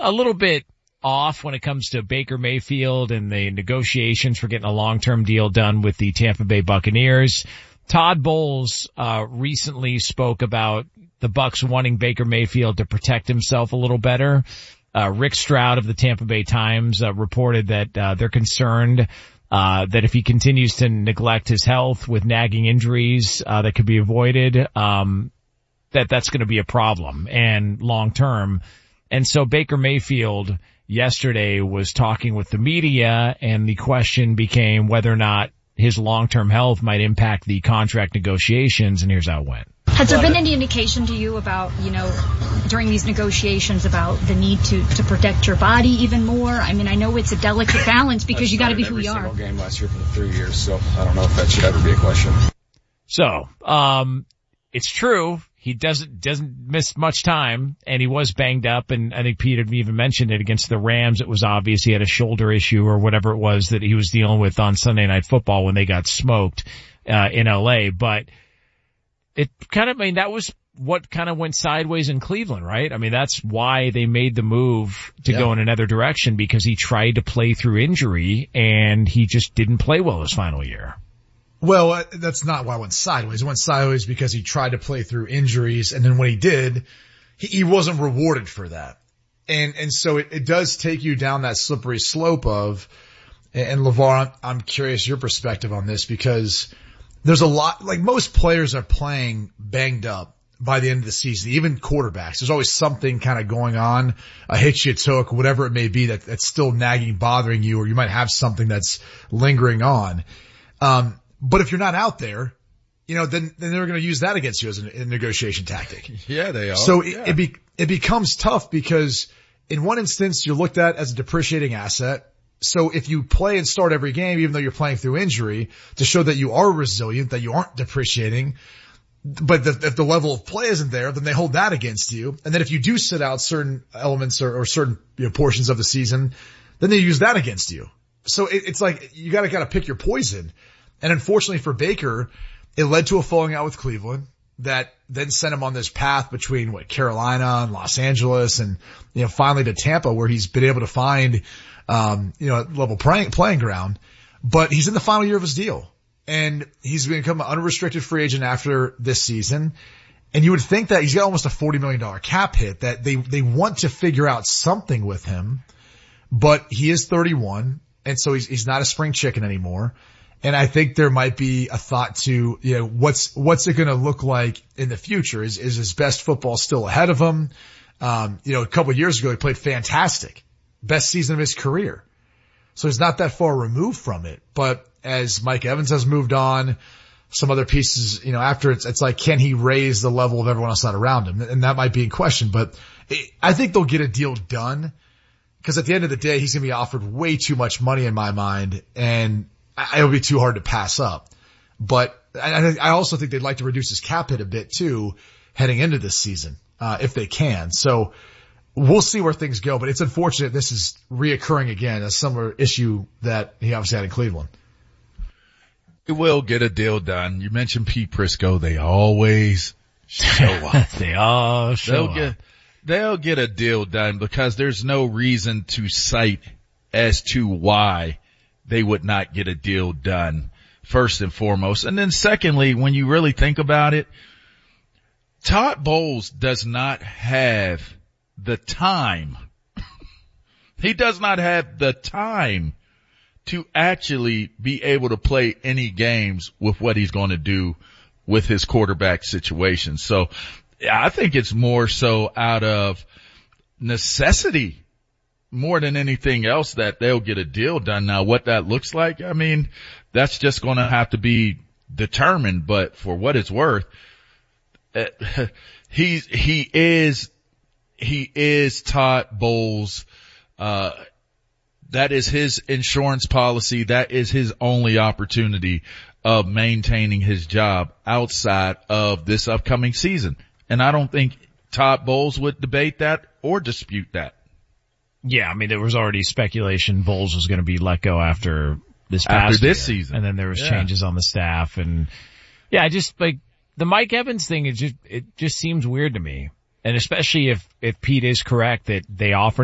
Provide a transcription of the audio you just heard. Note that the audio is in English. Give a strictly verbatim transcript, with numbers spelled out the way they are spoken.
a little bit off when it comes to Baker Mayfield and the negotiations for getting a long-term deal done with the Tampa Bay Buccaneers. Todd Bowles uh recently spoke about the Bucs wanting Baker Mayfield to protect himself a little better. Uh Rick Stroud of the Tampa Bay Times uh, reported that uh they're concerned uh that if he continues to neglect his health with nagging injuries uh that could be avoided, um that that's going to be a problem and long term. And so Baker Mayfield yesterday was talking with the media, and the question became whether or not his long-term health might impact the contract negotiations, and here's how it went. Has there been any indication to you about, you know, during these negotiations about the need to, to protect your body even more? I mean, I know it's a delicate balance because you got to be who you are. I started every single game last year for the three years, so I don't know if that should ever be a question. So, um, it's true. He doesn't, doesn't miss much time, and he was banged up, and I think Pete had even mentioned it against the Rams. It was obvious he had a shoulder issue or whatever it was that he was dealing with on Sunday Night Football when they got smoked, uh, in L A. But it kind of, I mean, that was what kind of went sideways in Cleveland, right? I mean, that's why they made the move to yeah. go in another direction, because he tried to play through injury, and he just didn't play well his final year. Well, uh, that's not why it went sideways. It went sideways because he tried to play through injuries, and then when he did, he, he wasn't rewarded for that. And, and so it, it does take you down that slippery slope of, and LeVar, I'm curious your perspective on this, because there's a lot, like most players are playing banged up by the end of the season, even quarterbacks. There's always something kind of going on, a hit you took, whatever it may be that, that's still nagging, bothering you, or you might have something that's lingering on. Um, But if you're not out there, you know, then, then they're going to use that against you as a, a negotiation tactic. Yeah, they are. So it, yeah. it, be, it becomes tough because in one instance, you're looked at as a depreciating asset. So if you play and start every game, even though you're playing through injury, to show that you are resilient, that you aren't depreciating, but the, if the level of play isn't there, then they hold that against you. And then if you do sit out certain elements or, or certain, you know, portions of the season, then they use that against you. So it, it's like you got to kind of pick your poison. And unfortunately for Baker, it led to a falling out with Cleveland that then sent him on this path between what Carolina and Los Angeles and, you know, finally to Tampa, where he's been able to find, um, you know, level playing, playing ground. But he's in the final year of his deal, and he's going to become an unrestricted free agent after this season. And you would think that he's got almost a forty million dollars cap hit, that they, they want to figure out something with him, but he is thirty-one. And so he's, he's not a spring chicken anymore. And I think there might be a thought to, you know, what's, what's it going to look like in the future? Is, is his best football still ahead of him? Um, you know, a couple of years ago, he played fantastic. Best season of his career. So he's not that far removed from it. But as Mike Evans has moved on, some other pieces, you know, after it's, it's like, can he raise the level of everyone else that around him? And that might be in question, but it, I think they'll get a deal done, because at the end of the day, he's going to be offered way too much money in my mind, and it'll be too hard to pass up. But I, I also think they'd like to reduce his cap hit a bit too, heading into this season, uh, if they can. So we'll see where things go, but it's unfortunate this is reoccurring again, a similar issue that he obviously had in Cleveland. It will get a deal done. You mentioned Pete Prisco. They always show up. they all show they'll up. Get, they'll get a deal done, because there's no reason to cite as to why they would not get a deal done, first and foremost. And then secondly, when you really think about it, Todd Bowles does not have the time. He does not have the time to actually be able to play any games with what he's going to do with his quarterback situation. So I think it's more so out of necessity, more than anything else, that they'll get a deal done. Now, what that looks like, I mean, that's just going to have to be determined. But for what it's worth, uh, he's, he is, he is Todd Bowles. Uh, that is his insurance policy. That is his only opportunity of maintaining his job outside of this upcoming season. And I don't think Todd Bowles would debate that or dispute that. Yeah, I mean, there was already speculation Bowles was going to be let go after this past after this year. season, and then there was yeah. changes on the staff, and yeah, I just like the Mike Evans thing. It just it just seems weird to me, and especially if if Pete is correct that they offered